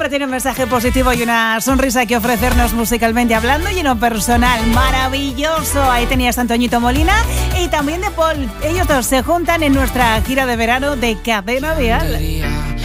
siempre tiene un mensaje positivo y una sonrisa que ofrecernos musicalmente hablando y en lo personal. Maravilloso. Ahí tenías a Antoñito Molina y también de Paul. Ellos dos se juntan en nuestra gira de verano de Cadena Dial.